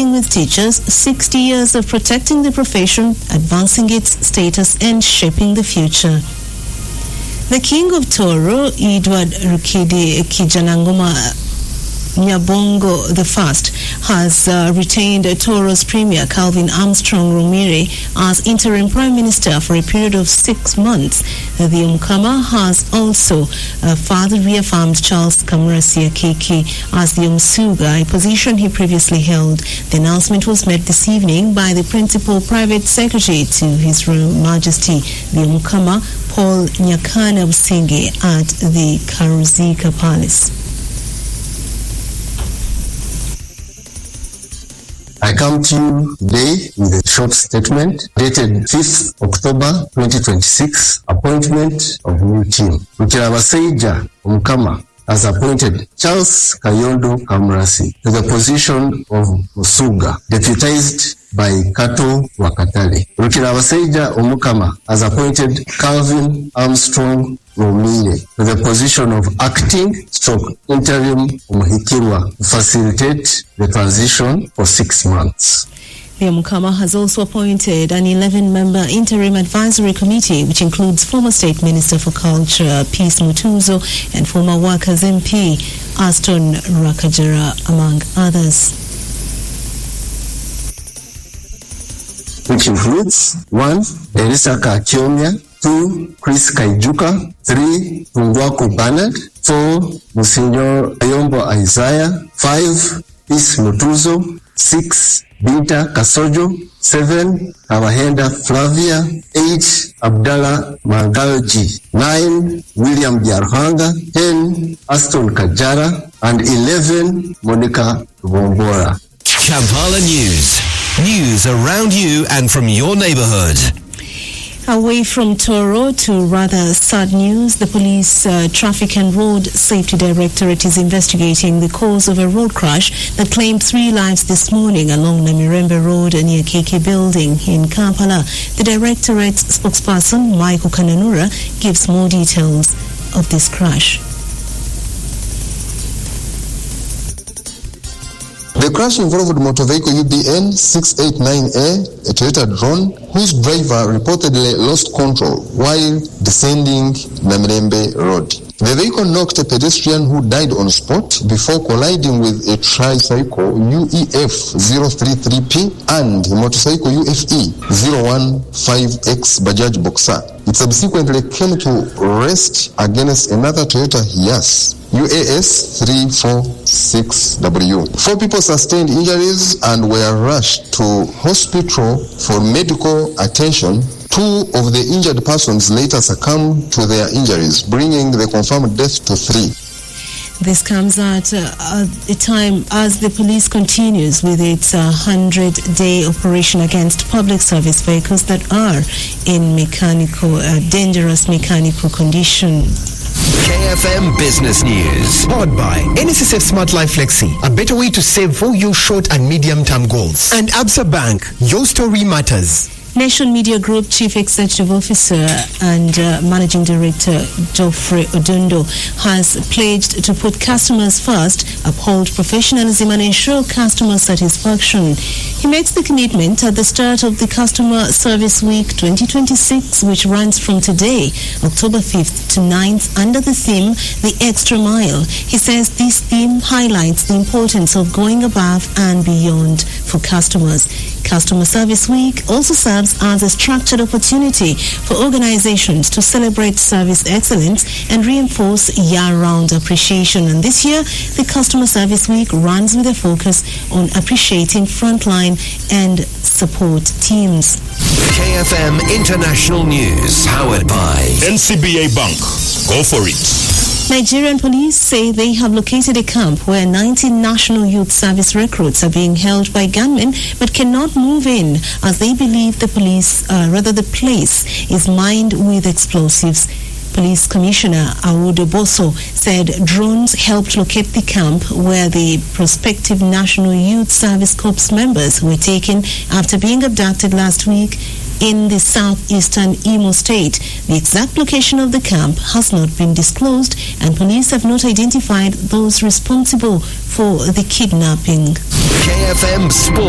Leading with Teachers, 60 years of protecting the profession, advancing its status and shaping the future. The King of Toro, Edward Rukidi Kijanangoma Nyabongo I, has retained Toro's Premier Calvin Armstrong Rumiri as interim Prime Minister for a period of 6 months. The Umkama has also further reaffirmed Charles Kamurasi Akiki as the Umsuga, a position he previously held. The announcement was made this evening by the Principal Private Secretary to His Royal Majesty, the Umkama, Paul Nyakana Businge, at the Karuzika Palace. I come to you today with a short statement dated 5th October 2026, appointment of new team. Rukirabaseija Umkama has appointed Charles Kayondo Kamurasi to the position of Musuga, deputized by Kato Wakatale. Rukirabaseija Umkama has appointed Calvin Armstrong Rumire to the position of acting interim Umuhikirwa to facilitate the transition for 6 months. The Umkama has also appointed an 11-member interim advisory committee, which includes former State Minister for Culture, Peace Mutuzo, and former Workers MP, Aston Rakajara, among others. Which includes 1. Elisaka Kiomia, 2. Chris Kaijuka, 3. Tungwaku Bernard, 4. Monsignor Ayombo Isaiah, 5. Peace Mutuzo, 6. Binta Kasojo, 7. Kawahenda Flavia, 8. Abdallah Mangalji, 9. William Jarhanga, 10. Aston Kajara, and 11. Monica Bombora. Kampala News. News around you and from your neighborhood. Away from Toro to rather sad news, the Police Traffic and Road Safety Directorate is investigating the cause of a road crash that claimed 3 lives this morning along Namirembe Road near KK Building in Kampala. The Directorate's spokesperson, Michael Kananura, gives more details of this crash. The crash involved motor vehicle UBN 689A, a Toyota drone, whose driver reportedly lost control while descending Namirembe Road. The vehicle knocked a pedestrian who died on spot before colliding with a tricycle UEF 033P and a motorcycle UFE 015X Bajaj Boxer. It subsequently came to rest against another Toyota Hiace UAS 346W. 4 people sustained injuries and were rushed to hospital for medical attention. 2 of the injured persons later succumbed to their injuries, bringing the confirmed death to 3. This comes at a time as the police continues with its 100-day operation against public service vehicles that are in dangerous mechanical condition. KFM Business News. Powered by NSSF Smart Life Flexi, a better way to save for your short and medium-term goals. And Absa Bank, your story matters. Nation Media Group Chief Executive Officer and Managing Director Geoffrey Odundo has pledged to put customers first, uphold professionalism and ensure customer satisfaction. He makes the commitment at the start of the Customer Service Week 2026, which runs from today, October 5th to 9th, under the theme, The Extra Mile. He says this theme highlights the importance of going above and beyond for customers. Customer Service Week also serves as a structured opportunity for organizations to celebrate service excellence and reinforce year-round appreciation. And this year, the Customer Service Week runs with a focus on appreciating frontline and support teams. KFM International News, powered by NCBA Bank. Go for it. Nigerian police say they have located a camp where 19 National Youth Service recruits are being held by gunmen but cannot move in as they believe the place is mined with explosives. Police Commissioner Awude Boso said drones helped locate the camp where the prospective National Youth Service Corps members were taken after being abducted last week in the southeastern Imo State. The exact location of the camp has not been disclosed, and police have not identified those responsible for the kidnapping. KFM Sport.